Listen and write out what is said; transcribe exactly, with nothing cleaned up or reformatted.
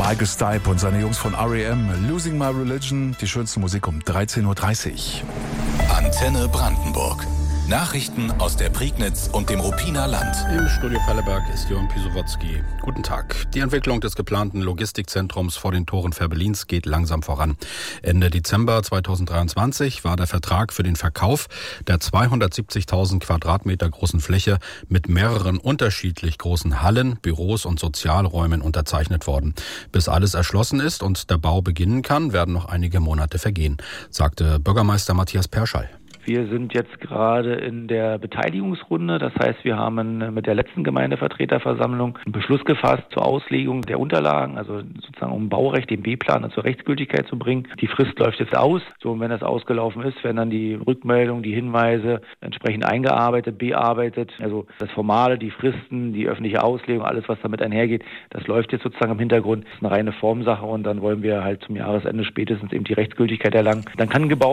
Michael Stipe und seine Jungs von R E M, Losing My Religion, die schönste Musik um dreizehn Uhr dreißig. Antenne Brandenburg. Nachrichten aus der Prignitz und dem Ruppiner Land. Im Studio Pelleberg ist Jörn Pisowotzki. Guten Tag. Die Entwicklung des geplanten Logistikzentrums vor den Toren Fehrbellins geht langsam voran. Ende Dezember zweitausenddreiundzwanzig war der Vertrag für den Verkauf der zweihundertsiebzigtausend Quadratmeter großen Fläche mit mehreren unterschiedlich großen Hallen, Büros und Sozialräumen unterzeichnet worden. Bis alles erschlossen ist und der Bau beginnen kann, werden noch einige Monate vergehen, sagte Bürgermeister Matthias Perschall. Wir sind jetzt gerade in der Beteiligungsrunde. Das heißt, wir haben mit der letzten Gemeindevertreterversammlung einen Beschluss gefasst zur Auslegung der Unterlagen, also sozusagen um Baurecht, den B-Plan zur Rechtsgültigkeit zu bringen. Die Frist läuft jetzt aus. So, und wenn das ausgelaufen ist, werden dann die Rückmeldungen, die Hinweise entsprechend eingearbeitet, bearbeitet. Also das Formale, die Fristen, die öffentliche Auslegung, alles, was damit einhergeht, das läuft jetzt sozusagen im Hintergrund. Das ist eine reine Formsache und dann wollen wir halt zum Jahresende spätestens eben die Rechtsgültigkeit erlangen. Dann kann gebaut